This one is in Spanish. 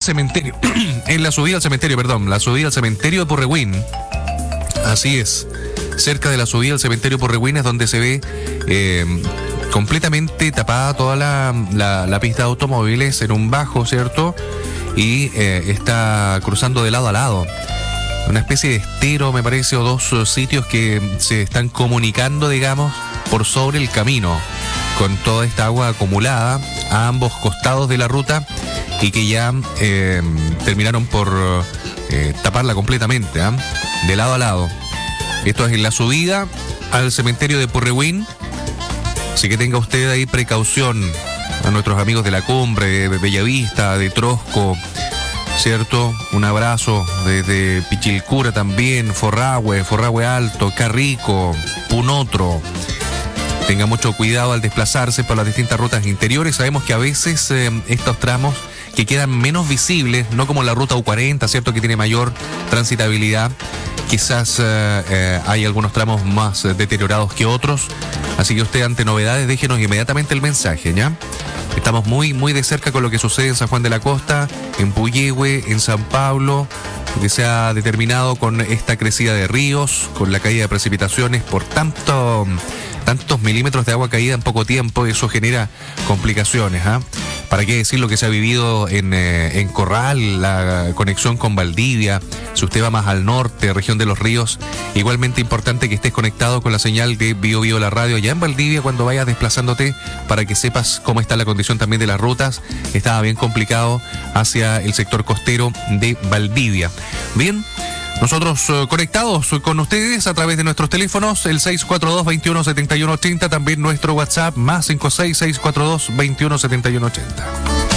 cementerio. En la subida al cementerio, perdón. La subida al cementerio de Porregüín. Así es. Cerca de la subida al cementerio Porregüín es donde se ve completamente tapada toda la pista de automóviles en un bajo, ¿cierto? Y está cruzando de lado a lado. Una especie de estero, me parece, o dos sitios que se están comunicando, digamos, por sobre el camino, con toda esta agua acumulada a ambos costados de la ruta y que ya terminaron por taparla completamente, de lado a lado. Esto es en la subida al cementerio de Porregüín, así que tenga usted ahí precaución. A nuestros amigos de la Cumbre, de Bellavista, de Trosco, ¿cierto? Un abrazo desde Pichilcura también, Forrahue Alto, Carrico, Punotro. Tenga mucho cuidado al desplazarse por las distintas rutas interiores. Sabemos que a veces estos tramos que quedan menos visibles, no como la ruta U40, ¿cierto? Que tiene mayor transitabilidad. Quizás hay algunos tramos más deteriorados que otros. Así que usted, ante novedades, déjenos inmediatamente el mensaje, ¿ya? Estamos muy, muy de cerca con lo que sucede en San Juan de la Costa, en Puyehue, en San Pablo, que se ha determinado con esta crecida de ríos, con la caída de precipitaciones por tantos milímetros de agua caída en poco tiempo. Eso genera complicaciones, ¿Para qué decir lo que se ha vivido en Corral, la conexión con Valdivia? Si usted va más al norte, región de los ríos, igualmente importante que estés conectado con la señal de Bio Bio la radio allá en Valdivia cuando vayas desplazándote, para que sepas cómo está la condición también de las rutas. Estaba bien complicado hacia el sector costero de Valdivia. Bien, nosotros conectados con ustedes a través de nuestros teléfonos, el 642-217180, también nuestro WhatsApp, más 56-642-217180.